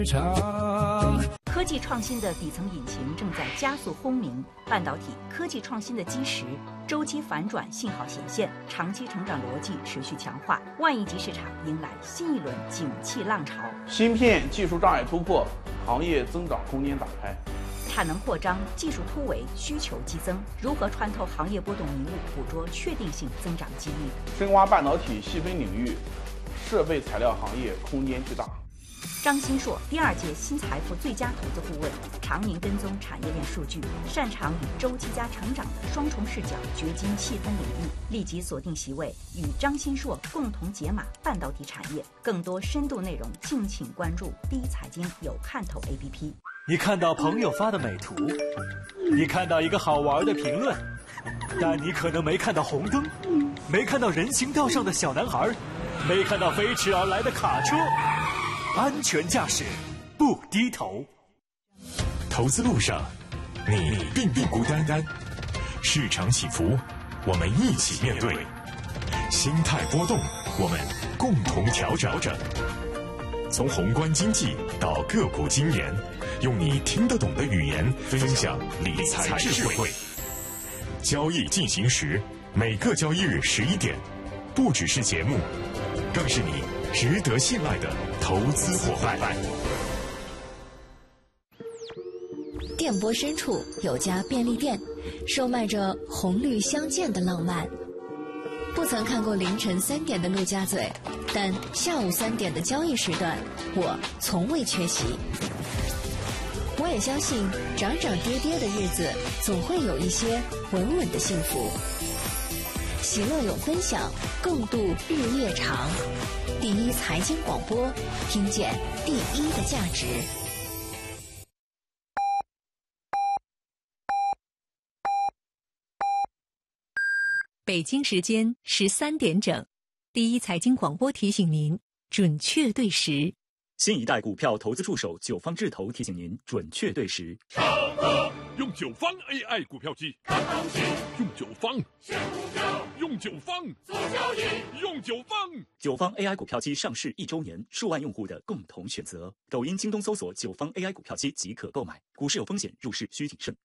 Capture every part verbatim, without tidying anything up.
市场。 科技创新的底层引擎正在加速轰鸣，半导体科技创新的基石周期反转信号显现，长期成长逻辑持续强化，万亿级市场迎来新一轮景气浪潮。 芯片技术障碍突破，行业增长空间打开。 产能扩张，技术突围，需求激增，如何穿透行业波动迷雾，捕捉确定性增长机遇？ 深挖半导体细分领域，设备材料行业空间巨大。 张新硕，第二届新财富最佳投资顾问，常年跟踪产业链数据，擅长与周期加成长的双重视角掘金细分领域。立即锁定席位，与张新硕共同解码半导体产业。更多深度内容，敬请关注第一财经有看头 A P P。 你看到朋友发的美图，你看到一个好玩的评论，但你可能没看到红灯，没看到人行道上的小男孩，没看到飞驰而来的卡车。安全驾驶，不低头。 投资路上，你并不孤单单。市场起伏，我们一起面对；心态波动，我们共同调整。从宏观经济到个股经研，用你听得懂的语言分享理财智慧。交易进行时，每个交易日十一点，不只是节目，更是你值得信赖的投资伙伴。 电波深处有家便利店，售卖着红绿相间的浪漫。不曾看过凌晨三点的陆家嘴，但下午三点的交易时段，我从未缺席。我也相信，涨涨跌跌的日子，总会有一些稳稳的幸福。喜乐有分享，共度日夜长。第一财经广播，听见第一的价值。 北京时间十三点整，第一财经广播提醒您准确对时。 新一代股票投资助手九方智投提醒您准确对时。 超哥用九方 A I 股票机看行情，用九方选股票，用九方做交易，用九方。 九方 A I 股票机上市一周年，数万用户的共同选择。抖音、京东搜索九方 A I 股票机即可购买。股市有风险，入市需谨慎。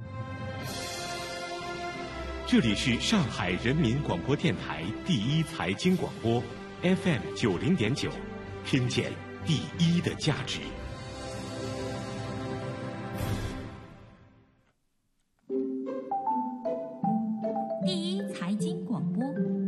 这里是上海人民广播电台第一财经广播 F M 九零点九，听见第一的价值。 第一财经广播。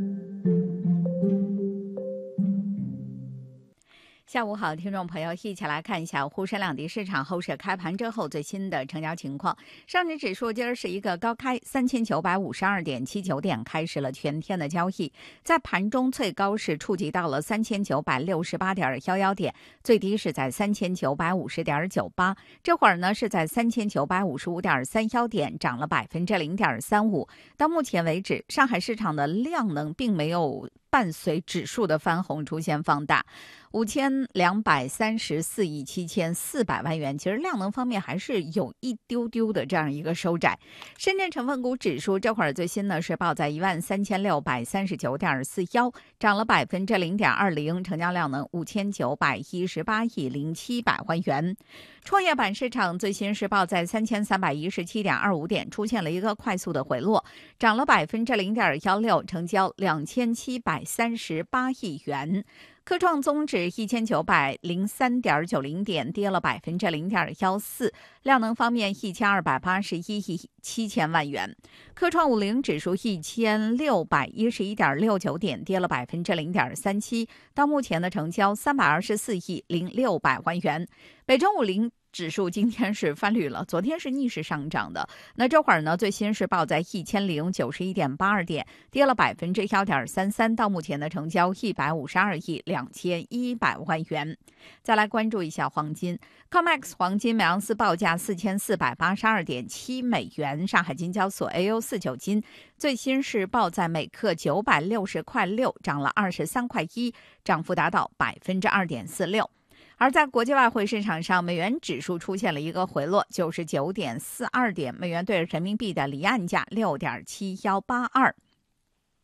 下午好，听众朋友，一起来看一下沪深两地市场后市开盘之后最新的成交情况。上证指数今儿是一个高开，三千九百五十二点七九点，开始了全天的交易。在盘中最高是触及到了三千九百六十八点一一点，最低是在三千九百五十点九八。这会儿呢是在三千九百五十五点三一点，涨了百分之零点三五。到目前为止，上海市场的量能并没有伴随指数的翻红出现放大，五千两百三十四亿七千四百万元，其实量能方面还是有一丢丢的这样一个收窄。深圳成分股指数这会儿最新呢是报在一万三千六百三十九点四幺，涨了百分之零点二零，成交量呢五千九百一十八亿零七百万元。创业板市场最新是报在三千三百一十七点二五点，出现了一个快速的回落，涨了百分之零点幺六，成交两千七百三十八亿元。科创综指一千九百零三点九零点，跌了百分之零点幺四。量能方面，一千二百八十一亿七千万元。科创五零指数一千六百一十一点六九点，跌了百分之零点三七。到目前的成交三百二十四亿零六百万元。北证五零指数今天是翻绿了，昨天是逆势上涨的。那这会儿呢，最新是报在一千零九十一点八二点，跌了百分之幺点三三。到目前的成交一百五十二亿两千一百万元。再来关注一下黄金 ，C O M E X 黄金每盎司报价四千四百八十二点七美元。上海金交所 A O 四九金最新是报在每克九百六十块六，涨了二十三块一，涨幅达到百分之二点四六。而在国际外汇市场上，美元指数出现了一个回落，九十九点四二点，美元对人民币的离岸价六点七一八二。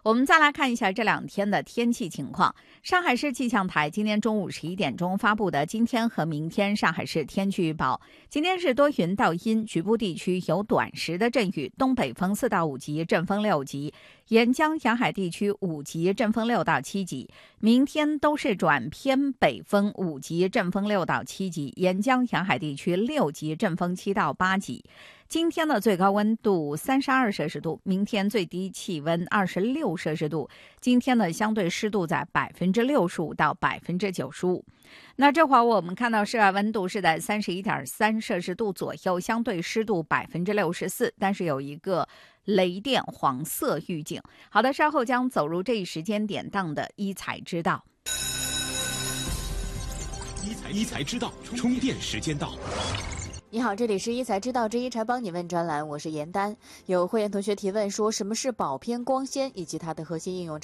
我们再来看一下这两天的天气情况。上海市气象台今天中午十一点钟发布的今天和明天上海市天气预报：今天是多云到阴，局部地区有短时的阵雨，东北风四到五级，阵风六级；沿江沿海地区五级，阵风六到七级。明天都是转偏北风五级，阵风六到七级；沿江沿海地区六级，阵风七到八级。今天的最高温度三十二摄氏度，明天最低气温二十六摄氏度。今天的相对湿度在百分之六十五到百分之九十五。那这会儿我们看到室外温度是在三十一点三摄氏度左右，相对湿度百分之六十四，但是有一个雷电黄色预警。好的，稍后将走入这一时间点档的一财知道。 一财一财知道，充电时间到。 你好，这里是一财知道之一财帮你问专栏，我是严丹。有会员同学提问说，什么是宝偏光纤以及它的核心应用